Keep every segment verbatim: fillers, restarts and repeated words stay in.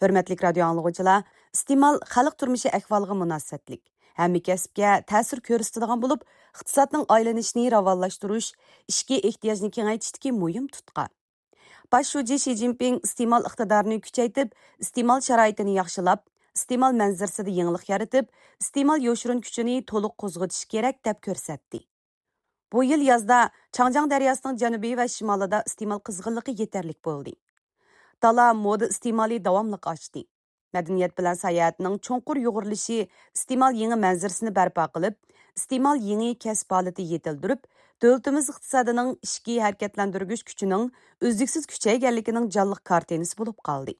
Hürmetlik radio anlıqçılar, istimal xalq turmushi ahvoliga munosabatlik, hamma kasbga ta'sir ko'rsatadigan bo'lib, iqtisodning aylanishini ravonlashtirish, ishki ehtiyojni kengaytishdagi muhim tutqa. Bosh shoji Xi Jinping istimal iqtidorini kuchaytirib, istimal sharoitini yaxshilab, istimal manzarasida yangilik yaratib, istimal yo'shirin kuchini to'liq qo'zg'atish kerak deb ko'rsatdi. Bu yil yozda Changjiang daryosining janubiy va shimolida istimal qizg'inligi yetarlik bo'ldi. Dala moda istimali davamlı açtı. Medeniyet bilen sayahatının çonqur yoğurlishi istimal yeni manzarasini barpo qilib, istimal yeni kasb holati yetildirib, davlatimiz iqtisodining ishki harakatlantirgich kuchining uzluksiz kuchayganligining jonliq kartinasi bo'lib qoldi.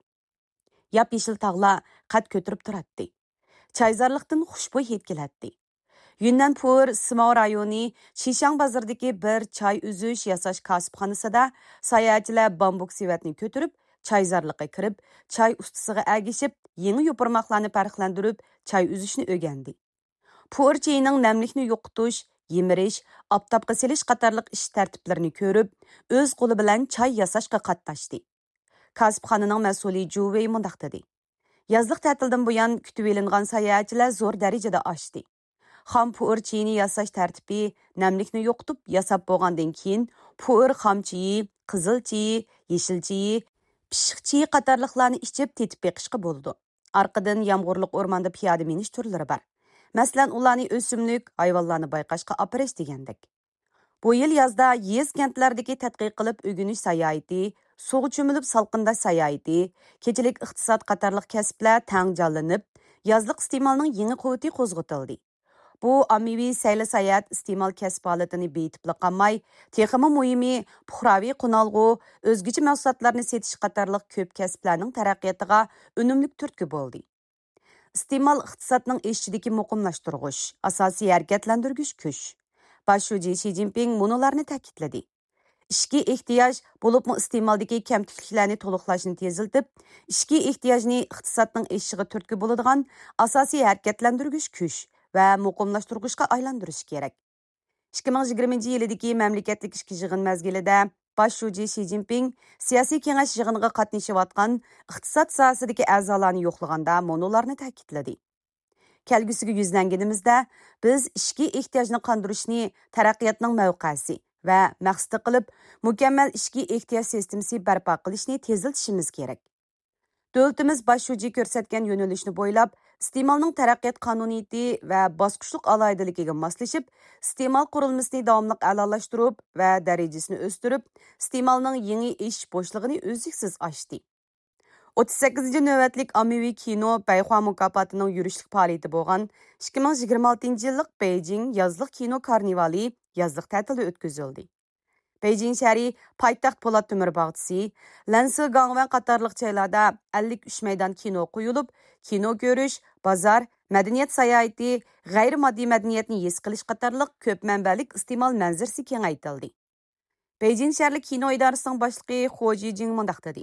Yap-yeshil tog'lar qad ko'tarib turadi. Chayzorlikdan xushbo'y hid keladi. Yunnan Pur Simao rayoni Shishang bozoridagi bir choy uzish yasash kasbxonasida sayohatchilar bambuk sivatni ko'tarib, chayzorlikqa kirib, choy ustisiga agishib, yangi yo'pirmoqlarni farqlantirib, choy uzishni o'rgandi. Pur chayining namlikni yo'qotish, yemirish, oftobga selish qatorliq ish tartiblarini ko'rib, o'z qo'li bilan choy yasashga qatnashdi. Kasbxonaning mas'uli Juvey mundaq dedi: Yazliq ta'tildan buyon kutib elingan sayohatchilar zo'r darajada oshdi. Xam puur chiyini yasash tartibi namlikni yo'qotib yasab bo'lgandan keyin puur xam chiyi, qizil chiyi, yeshil chiyi, pishiq chiyi qatorliqlarni ichib tetib beqishga bo'ldi. Arqadan yomg'irliq o'rmonda piyoda minish turlari bor. Masalan, ularni o'simlik, hayvonlarni bayqashga operish degandek. Bu yil yozda yez kentlardagi tadqiq qilib o'rganish sayohati, suv cho'milib salqinda sayohati, kechilik iqtisod qatorliq kasblar tang jonlanib, yozliq iste'molning yangi quvvati qo'zg'atildi. Bu ommaviy sayli sayohat iste'mol kasb holatini betibli qolmay, texmi muhimi puhraviy qunalg'u, o'zgacha mahsulotlarni setish qatorliq ko'p kasblarning taraqqiyotiga unumli turtki bo'ldi. Iste'mol iqtisodning eshchidagi muqimlashtirg'ish, asosiy harakatlantirgich kuch. Bosh shoji Xi Jinping munolarni ta'kidladi. Ishki ehtiyoj bo'libmi iste'moldagi kamtikliklarni to'liqlashni teziltib, ishki ehtiyojni iqtisodning eshiga turtki bo'ladigan asosiy harakatlantirgich kuch va muqimlashtirg'ichga aylantirish kerak. ikki ming yigirmanchi yildagi mamlakatlik ishki yig'in mezgilida bosh shoji Xi Jinping siyosiy kengash yig'iniga qatnashayotgan iqtisod sohasidagi a'zolarni yo'qlaganda monolarni ta'kidladi. Kelgusiga yuzlanganimizda biz ishki ehtiyojni qondirishni taraqqiyotning mavqesi va maqsadi qilib mukammal ishki ehtiyoj sistemasi barpo qilishni teziltishimiz kerak. Davlatimiz bosh shoji ko'rsatgan yo'nalishni bo'ylab iste'molning taraqqiyot qonuniyati va bosqichliq alohidaligiga moslashib, iste'mol qurilmasini davomli a'lolashtirib va darajasini o'stirib, iste'molning yangi ish bo'shlig'ini uzluksiz ochdi. o'ttiz sakkizinchi navbatlik ommaviy kino Bayhua mukofotining yurishlik faoliyati bo'lgan ikki ming yigirma oltinchi yillik Beijing yozliq kino karnivali yozliq ta'tilda o'tkazildi. Beijing shahri poytaxt Po'lat Temir bog'chisi, Lansigang va qatorliq joylarda ellik uch maydon kino qo'yilib, kino ko'rish, bozor, madaniyat sayohati, g'ayri-moddiy madaniyatni his qilish qatorliq ko'p manbalik iste'mol manzarasi kengaytirildi. Beijing shaharlik kino idorasining boshlig'i Hu Jijing mundaq dedi: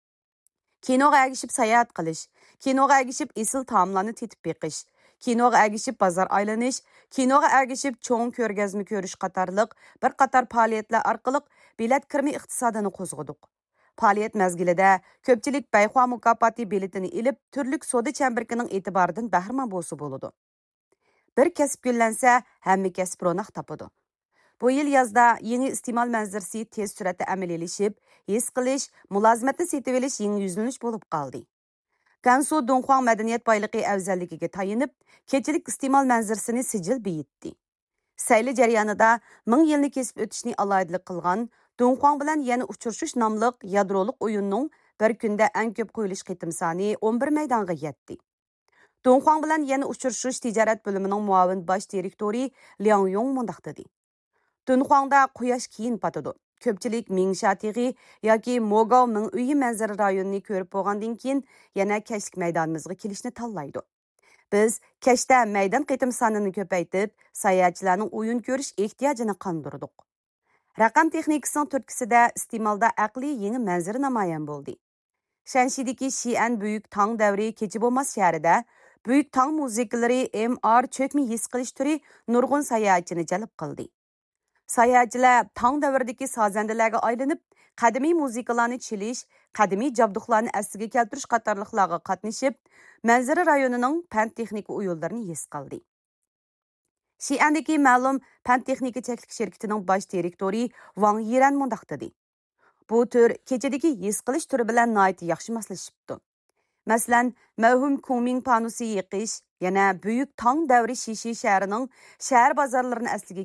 Kinoga agishib sayohat qilish, kinoga agishib esil taomlarni tetib beqish, kinoga agishib bozor aylanish, kinoga agishib cho'ng ko'rgazma ko'rish qatorliq bir qator faoliyatlar orqali bilet kirmi iqtisodini qo'zg'adik. Faoliyat mezgilida ko'pchilik Bayhua mukofoti biletini ilib, turlik soda chambarkining e'tiboridan bahramand bo'lsa bo'ladi. Bir kasb gullansa, hamma kasb ro'naq topadi. Bu yil yozda yangi iste'mol manzarasi tez suratda amaliyalashib, his qilish, mulozimatni setib olish yangi yuzlanish bo'lib qoldi. Gansu Donghuang madaniyat boyligi afzalligiga tayinib, kechilik iste'mol manzarasini sijil beyitdi. Sayli jarayonida ming yilni kesib o'tishni alohidalik qilgan Donghuang bilan yana uchrashish nomli yadroliq o'yinning bir kunda eng ko'p qo'yilish qitim soni o'n bir maydonga yetdi. Donghuang bilan yana uchrashish tijorat bo'limining muavin bosh direktori Liang Yong mundaq dedi: Donghuangda quyosh keyin patadi. Ko'pchilik Mingsha tig'i yoki Mogao ming uyi manzara rayonini ko'rib bo'lgandan keyin yana kashlik maydonimizga kelishni tanlaydi. Biz kashda maydon qitim sonini ko'paytib, sayohatchilarning o'yin ko'rish ehtiyojini qondirdik. Raqam texnikasining turtkisida iste'molda aqliy yangi manzara namoyon bo'ldi. Shanshidagi Xi'an buyuk tong davri kechi bo'lmas shahrida buyuk tong musiqalari M R cho'kmi his qilish turi nurg'un sayohatchini jalb qildi. Sayohatchilar tong davridagi sozandalarga aylanib, qadimiy musiqalarni chilish, qadimiy jabduqlarni asliga keltirish qatorliqlarga qatnashib, manzara rayonining fan texnika uyullarini his qildi. Xi'andagi ma'lum fan texnika cheklik shirkatining bosh direktori Wang Yiran mundaq dedi. Bu tür kechadagi his qilish turi bilan nihoyat yaxshi moslashibdi. Masalan, mavhum Kunming panusi yiqish, yana buyuk tong davri Shishi shahrining shahar bozorlarini asliga